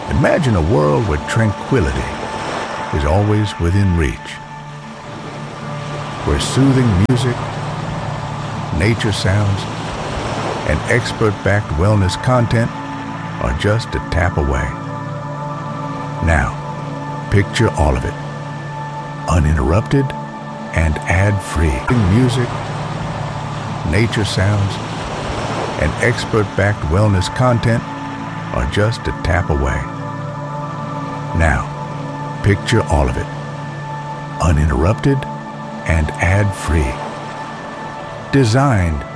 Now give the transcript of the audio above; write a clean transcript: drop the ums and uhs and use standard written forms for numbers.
Imagine a world where tranquility is always within reach, where soothing music, nature sounds, and expert-backed wellness content are just a tap away. Now, picture all of it, uninterrupted and ad-free. Music, nature sounds, and expert-backed wellness content are just a tap away. Now, picture all of it, uninterrupted and ad-free. Designed